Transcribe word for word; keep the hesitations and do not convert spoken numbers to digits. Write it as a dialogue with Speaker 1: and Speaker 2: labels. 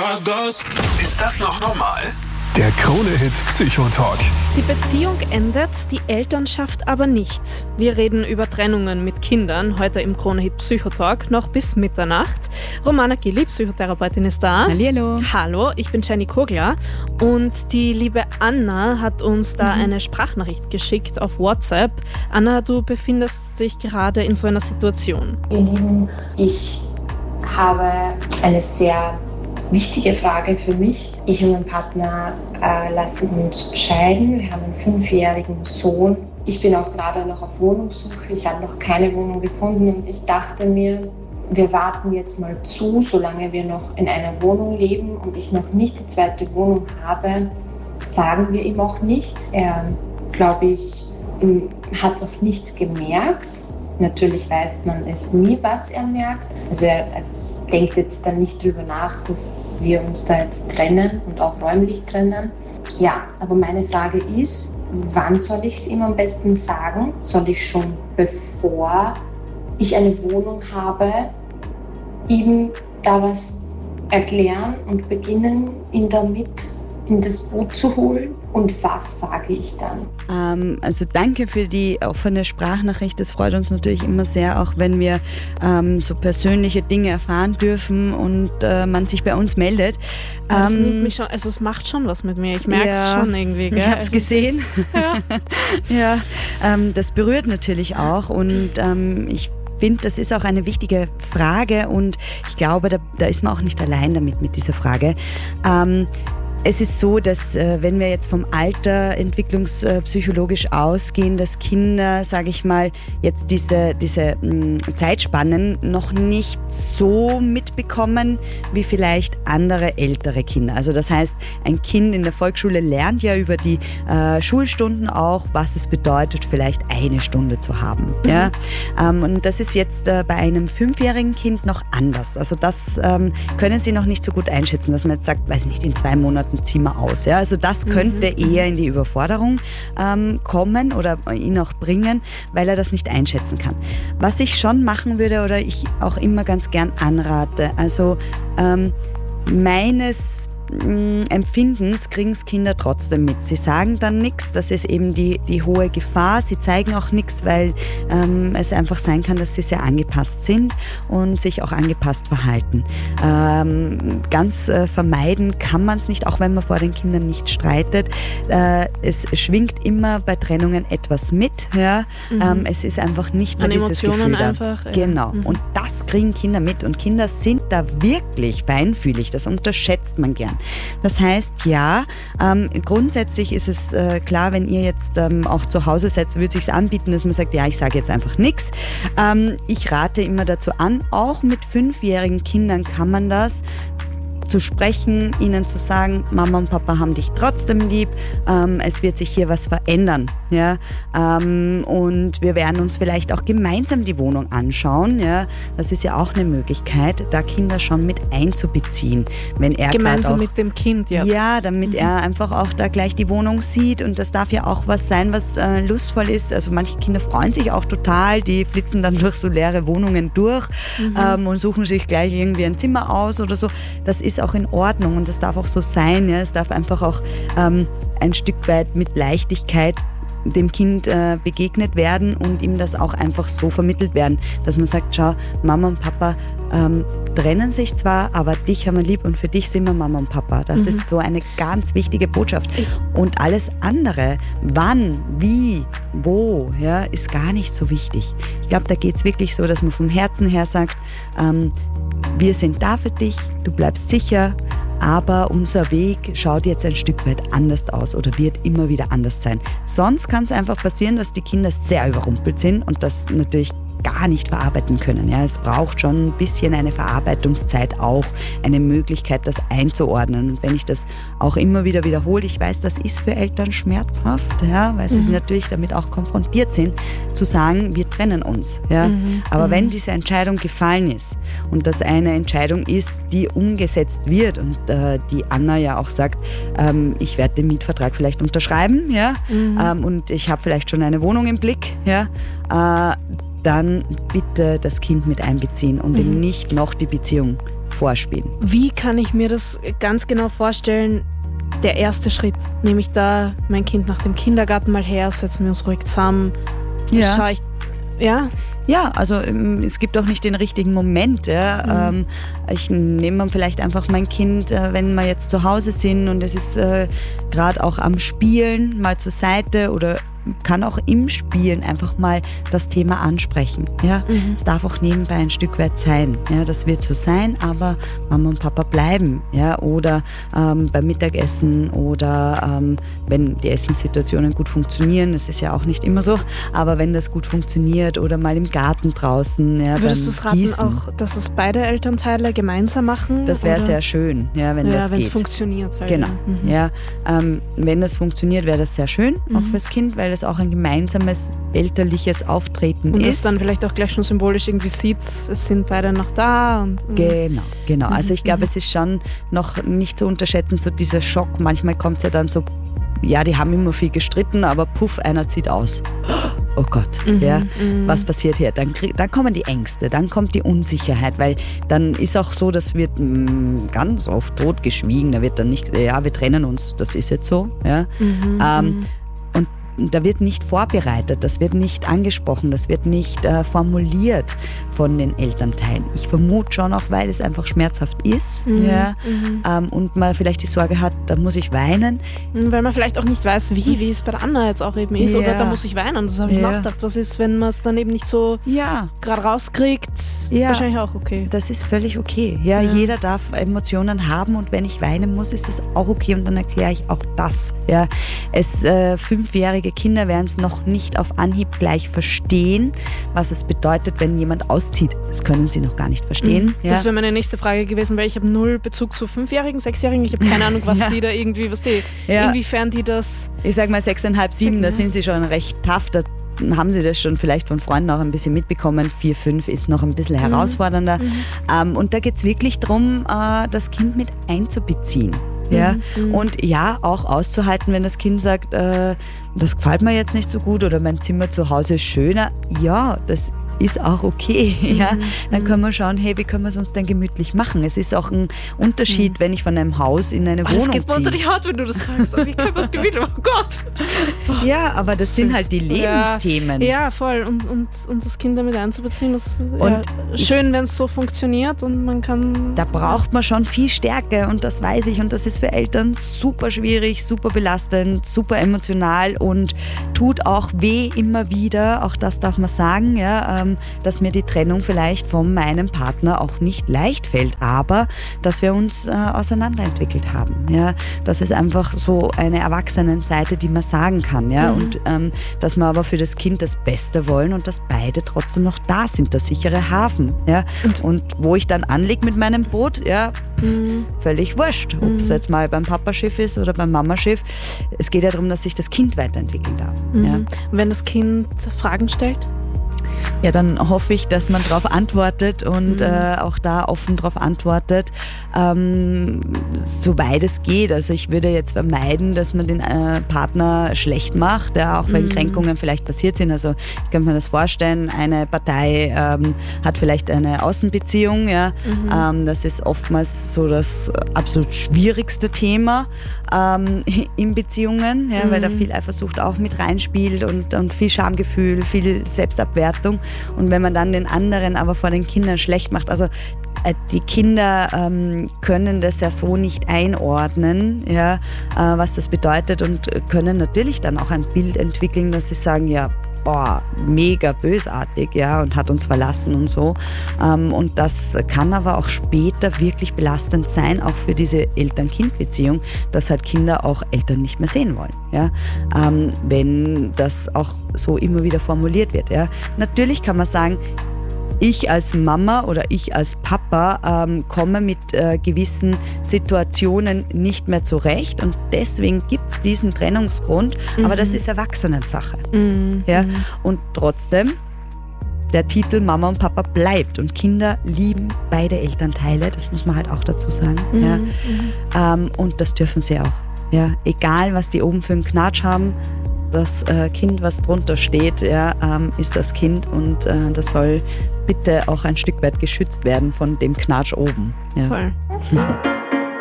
Speaker 1: Ist das noch normal?
Speaker 2: Der Krone-Hit Psychotalk.
Speaker 3: Die Beziehung endet, die Elternschaft aber nicht. Wir reden über Trennungen mit Kindern, heute im Krone-Hit Psychotalk, noch bis Mitternacht. Romana Gilli, Psychotherapeutin, ist da.
Speaker 4: Hallihallo.
Speaker 3: Hallo, ich bin Jenny Kogler und die liebe Anna hat uns da mhm. eine Sprachnachricht geschickt auf WhatsApp. Anna, du befindest dich gerade in so einer Situation.
Speaker 5: Ihr Lieben, ich habe eine sehr wichtige Frage für mich. Ich und mein Partner äh, lassen uns scheiden. Wir haben einen fünfjährigen Sohn. Ich bin auch gerade noch auf Wohnungssuche. Ich habe noch keine Wohnung gefunden und ich dachte mir, wir warten jetzt mal zu, solange wir noch in einer Wohnung leben und ich noch nicht die zweite Wohnung habe, sagen wir ihm auch nichts. Er, glaube ich, hat noch nichts gemerkt. Natürlich weiß man es nie, was er merkt. Also er, er denkt jetzt dann nicht drüber nach, dass wir uns da jetzt trennen und auch räumlich trennen. Ja, aber meine Frage ist, wann soll ich es ihm am besten sagen? Soll ich schon bevor ich eine Wohnung habe, ihm da was erklären und beginnen, ihn damit in das Boot zu holen? Und was sage ich dann?
Speaker 4: Ähm, also danke für die offene Sprachnachricht. Das freut uns natürlich immer sehr, auch wenn wir ähm, so persönliche Dinge erfahren dürfen und äh, man sich bei uns meldet.
Speaker 3: Das
Speaker 4: ähm,
Speaker 3: nimmt mich schon, also es macht schon was mit mir. Ich merke es
Speaker 4: ja,
Speaker 3: schon irgendwie. Gell?
Speaker 4: Ich habe es
Speaker 3: also
Speaker 4: gesehen.
Speaker 3: Ist, ja,
Speaker 4: ja ähm, das berührt natürlich auch und ähm, ich Ich finde, das ist auch eine wichtige Frage und ich glaube, da, da ist man auch nicht allein damit, mit dieser Frage. Ähm, Es ist so, dass äh, wenn wir jetzt vom Alter entwicklungspsychologisch ausgehen, dass Kinder, sage ich mal, jetzt diese, diese mh, Zeitspannen noch nicht so mitbekommen wie vielleicht andere ältere Kinder. Also das heißt, ein Kind in der Volksschule lernt ja über die äh, Schulstunden auch, was es bedeutet, vielleicht eine Stunde zu haben. Mhm. Ja? Ähm, und das ist jetzt äh, bei einem fünfjährigen Kind noch anders. Also das ähm, können Sie noch nicht so gut einschätzen, dass man jetzt sagt, weiß nicht, in zwei Monaten ziehen wir aus. Ja? Also das könnte mhm. eher in die Überforderung ähm, kommen oder ihn auch bringen, weil er das nicht einschätzen kann. Was ich schon machen würde oder ich auch immer ganz gern anrate, also ähm, meines Empfindens kriegen es Kinder trotzdem mit. Sie sagen dann nichts, das ist eben die, die hohe Gefahr. Sie zeigen auch nichts, weil ähm, es einfach sein kann, dass sie sehr angepasst sind und sich auch angepasst verhalten. Ähm, ganz äh, vermeiden kann man es nicht, auch wenn man vor den Kindern nicht streitet. Äh, es schwingt immer bei Trennungen etwas mit. Ja? Mhm. Ähm, es ist einfach nicht nur
Speaker 3: An
Speaker 4: dieses
Speaker 3: Emotionen
Speaker 4: Gefühl da.
Speaker 3: Einfach, ja.
Speaker 4: Genau.
Speaker 3: Mhm.
Speaker 4: Und das kriegen Kinder mit. Und Kinder sind da wirklich feinfühlig. Das unterschätzt man gern. Das heißt, ja, ähm, grundsätzlich ist es äh, klar, wenn ihr jetzt ähm, auch zu Hause seid, würde es sich anbieten, dass man sagt, ja, ich sage jetzt einfach nichts. Ähm, ich rate immer dazu an, auch mit fünfjährigen Kindern kann man das, zu sprechen, ihnen zu sagen, Mama und Papa haben dich trotzdem lieb, ähm, es wird sich hier was verändern. Ja? Ähm, und wir werden uns vielleicht auch gemeinsam die Wohnung anschauen. Ja? Das ist ja auch eine Möglichkeit, da Kinder schon mit einzubeziehen. Wenn er
Speaker 3: gemeinsam
Speaker 4: auch,
Speaker 3: mit dem Kind jetzt?
Speaker 4: Ja, damit mhm. er einfach auch da gleich die Wohnung sieht und das darf ja auch was sein, was äh, lustvoll ist. Also manche Kinder freuen sich auch total, die flitzen dann durch so leere Wohnungen durch mhm. ähm, und suchen sich gleich irgendwie ein Zimmer aus oder so. Das ist auch in Ordnung und das darf auch so sein. Ja? Es darf einfach auch ähm, ein Stück weit mit Leichtigkeit dem Kind äh, begegnet werden und ihm das auch einfach so vermittelt werden, dass man sagt, schau, Mama und Papa ähm, trennen sich zwar, aber dich haben wir lieb und für dich sind wir Mama und Papa. Das mhm. ist so eine ganz wichtige Botschaft. Ich und alles andere, wann, wie, wo, ja, ist gar nicht so wichtig. Ich glaube, da geht es wirklich so, dass man vom Herzen her sagt, ähm, wir sind da für dich, du bleibst sicher, aber unser Weg schaut jetzt ein Stück weit anders aus oder wird immer wieder anders sein. Sonst kann es einfach passieren, dass die Kinder sehr überrumpelt sind und das natürlich gar nicht verarbeiten können. Ja, es braucht schon ein bisschen eine Verarbeitungszeit auch, eine Möglichkeit, das einzuordnen. Und wenn ich das auch immer wieder wiederhole, ich weiß, das ist für Eltern schmerzhaft, ja, weil sie mhm. natürlich damit auch konfrontiert sind, zu sagen, wir trennen uns. Ja. Mhm. Aber mhm. wenn diese Entscheidung gefallen ist und das eine Entscheidung ist, die umgesetzt wird und äh, die Anna ja auch sagt, ähm, ich werde den Mietvertrag vielleicht unterschreiben, ja, mhm. ähm, und ich habe vielleicht schon eine Wohnung im Blick, ja, äh, dann bitte das Kind mit einbeziehen und mhm. ihm nicht noch die Beziehung vorspielen.
Speaker 3: Wie kann ich mir das ganz genau vorstellen? Der erste Schritt, nehme ich da mein Kind nach dem Kindergarten mal her, setzen wir uns ruhig zusammen,
Speaker 4: Ja.
Speaker 3: schaue ich, ja?
Speaker 4: Ja, also ähm, es gibt auch nicht den richtigen Moment. Ja.
Speaker 3: Mhm.
Speaker 4: Ähm, ich nehme dann vielleicht einfach mein Kind, äh, wenn wir jetzt zu Hause sind und es ist äh, gerade auch am Spielen, mal zur Seite oder kann auch im Spielen einfach mal das Thema ansprechen. Ja.
Speaker 3: Mhm.
Speaker 4: Es darf auch nebenbei ein Stück weit sein. Ja. Das wird so sein, aber Mama und Papa bleiben. Ja. Oder ähm, beim Mittagessen oder ähm, wenn die Essenssituationen gut funktionieren, das ist ja auch nicht immer so, aber wenn das gut funktioniert oder mal im Garten draußen. Ja,
Speaker 3: Würdest du es raten
Speaker 4: Gießen.
Speaker 3: auch, dass es beide Elternteile gemeinsam machen?
Speaker 4: Das wäre
Speaker 3: oder?
Speaker 4: sehr schön, ja, wenn
Speaker 3: ja,
Speaker 4: das
Speaker 3: wenn es
Speaker 4: geht.
Speaker 3: funktioniert. Weil
Speaker 4: Genau,
Speaker 3: Mhm.
Speaker 4: ja. Ähm, wenn das funktioniert, wäre das sehr schön, auch
Speaker 3: Mhm.
Speaker 4: fürs Kind, weil es auch ein gemeinsames elterliches Auftreten
Speaker 3: Und
Speaker 4: ist.
Speaker 3: es dann vielleicht auch gleich schon symbolisch irgendwie sieht, es sind beide noch da. Und,
Speaker 4: Genau, genau.
Speaker 3: Mhm,
Speaker 4: Also ich glaube,
Speaker 3: mhm.
Speaker 4: es ist schon noch nicht zu unterschätzen, so dieser Schock. Manchmal kommt es ja dann so, ja, die haben immer viel gestritten, aber puff, einer zieht aus. Oh Gott,
Speaker 3: Mhm,
Speaker 4: ja,
Speaker 3: mhm.
Speaker 4: was passiert hier? Dann, krieg, dann kommen die Ängste, dann kommt die Unsicherheit, weil dann ist auch so, das wird mh, ganz oft totgeschwiegen, da wird dann nicht, ja, wir trennen uns, das ist jetzt so, ja.
Speaker 3: Mhm,
Speaker 4: Ähm,
Speaker 3: mhm.
Speaker 4: und da wird nicht vorbereitet, das wird nicht angesprochen, das wird nicht äh, formuliert von den Elternteilen. Ich vermute schon auch, weil es einfach schmerzhaft ist,
Speaker 3: Mhm,
Speaker 4: ja,
Speaker 3: mhm.
Speaker 4: ähm, und man vielleicht die Sorge hat, da muss ich weinen.
Speaker 3: Weil man vielleicht auch nicht weiß, wie, wie es bei der Anna jetzt auch eben ist. Oder
Speaker 4: Ja.
Speaker 3: da muss ich weinen. Das habe ich
Speaker 4: Ja.
Speaker 3: mir auch gedacht. Was ist, wenn man es dann eben nicht so
Speaker 4: Ja,
Speaker 3: gerade rauskriegt?
Speaker 4: Ja.
Speaker 3: Wahrscheinlich auch okay.
Speaker 4: das ist völlig okay. Ja,
Speaker 3: Ja.
Speaker 4: jeder darf Emotionen haben und wenn ich weinen muss, ist das auch okay und dann erkläre ich auch das. Ja, es äh, fünfjährige Kinder werden es noch nicht auf Anhieb gleich verstehen, was es bedeutet, wenn jemand auszieht. Das können sie noch gar nicht verstehen.
Speaker 3: Mhm.
Speaker 4: Ja.
Speaker 3: Das wäre meine nächste Frage gewesen, weil ich habe null Bezug zu Fünfjährigen, Sechsjährigen. Ich habe keine Ahnung, was
Speaker 4: Ja.
Speaker 3: die da irgendwie, was die,
Speaker 4: Ja.
Speaker 3: inwiefern die das.
Speaker 4: Ich sag mal sechseinhalb, sieben, da
Speaker 3: Ja.
Speaker 4: sind sie schon recht tough. Da haben sie das schon vielleicht von Freunden auch ein bisschen mitbekommen. Vier, fünf ist noch ein bisschen herausfordernder. Ähm, und da geht es wirklich darum, äh, das Kind mit einzubeziehen. Ja?
Speaker 3: Mhm.
Speaker 4: Und ja, auch auszuhalten, wenn das Kind sagt, äh, das gefällt mir jetzt nicht so gut oder mein Zimmer zu Hause ist schöner. Ja, das ist auch okay. Ja? Dann können wir schauen, hey, wie können wir es uns denn gemütlich machen? Es ist auch ein Unterschied, wenn ich von einem Haus in eine
Speaker 3: Oh, das
Speaker 4: Wohnung
Speaker 3: geht mir unter
Speaker 4: ziehe.
Speaker 3: die Haut, wenn du das sagst. Oh, wie können wir es gemütlich? Oh Gott.
Speaker 4: Ja, aber das sind
Speaker 3: Süß.
Speaker 4: halt die Lebensthemen.
Speaker 3: Ja, voll. Und, und, und das Kind damit einzubeziehen, ist
Speaker 4: Und
Speaker 3: ja, schön, wenn es so funktioniert und man kann.
Speaker 4: Da braucht man schon viel Stärke und das weiß ich und das ist für Eltern super schwierig, super belastend, super emotional und tut auch weh immer wieder, auch das darf man sagen, ja, ähm, dass mir die Trennung vielleicht von meinem Partner auch nicht leicht fällt, aber dass wir uns äh, auseinanderentwickelt haben. Ja. Das ist einfach so eine Erwachsenenseite, die man sagen kann. Ja,
Speaker 3: Mhm.
Speaker 4: und ähm, dass wir aber für das Kind das Beste wollen und dass beide trotzdem noch da sind, der sichere Hafen. Ja.
Speaker 3: Und-
Speaker 4: Und wo ich dann anlege mit meinem Boot, ja,
Speaker 3: Mhm.
Speaker 4: völlig wurscht, ob es jetzt mal beim Papaschiff ist oder beim Mamaschiff. Es geht ja darum, dass sich das Kind weiterentwickeln darf.
Speaker 3: Mhm.
Speaker 4: Ja.
Speaker 3: Wenn das Kind Fragen stellt?
Speaker 4: Ja, dann hoffe ich, dass man darauf antwortet und
Speaker 3: Mhm.
Speaker 4: äh, auch da offen darauf antwortet, ähm, soweit es geht. Also ich würde jetzt vermeiden, dass man den äh, Partner schlecht macht, ja, auch wenn
Speaker 3: Mhm.
Speaker 4: Kränkungen vielleicht passiert sind. Also ich könnte mir das vorstellen, eine Partei ähm, hat vielleicht eine Außenbeziehung. Ja.
Speaker 3: Mhm.
Speaker 4: Ähm, das ist oftmals so das absolut schwierigste Thema ähm, in Beziehungen, ja, weil da
Speaker 3: Mhm.
Speaker 4: viel Eifersucht auch mit reinspielt und, und viel Schamgefühl, viel Selbstabwertung. Und wenn man dann den anderen aber vor den Kindern schlecht macht, also äh, die Kinder ähm, können das ja so nicht einordnen, ja, äh, was das bedeutet und können natürlich dann auch ein Bild entwickeln, dass sie sagen, ja, boah, mega bösartig, ja, und hat uns verlassen und so. Ähm, und das kann aber auch später wirklich belastend sein, auch für diese Eltern-Kind-Beziehung, dass halt Kinder auch Eltern nicht mehr sehen wollen, ja, ähm, wenn das auch so immer wieder formuliert wird, ja. Natürlich kann man sagen, ich als Mama oder ich als Papa ähm, komme mit äh, gewissen Situationen nicht mehr zurecht und deswegen gibt es diesen Trennungsgrund, aber das ist Erwachsenensache.
Speaker 3: Mhm.
Speaker 4: Ja? Und trotzdem, der Titel Mama und Papa bleibt und Kinder lieben beide Elternteile, das muss man halt auch dazu sagen.
Speaker 3: Mhm.
Speaker 4: Ja? Ähm, und das dürfen sie auch. Ja? Egal, was die oben für einen Knatsch haben, das äh, Kind, was drunter steht, ja, ähm, ist das Kind und äh, das soll bitte auch ein Stück weit geschützt werden von dem Knatsch oben. Ja.
Speaker 3: Voll.